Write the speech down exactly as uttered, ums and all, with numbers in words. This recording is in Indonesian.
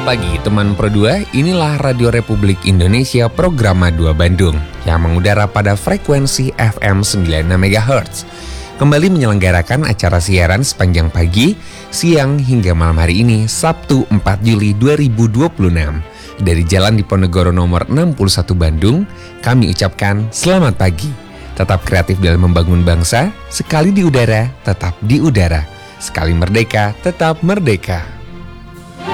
pagi teman Pro dua, inilah Radio Republik Indonesia Programa dua Bandung yang mengudara pada frekuensi F M sembilan puluh enam megahertz. Kembali menyelenggarakan acara siaran sepanjang pagi, siang hingga malam hari ini Sabtu empat Juli dua ribu dua puluh enam. Dari Jalan Diponegoro nomor enam puluh satu Bandung, kami ucapkan selamat pagi. Tetap kreatif dalam membangun bangsa, sekali di udara, tetap di udara. Sekali merdeka, tetap merdeka.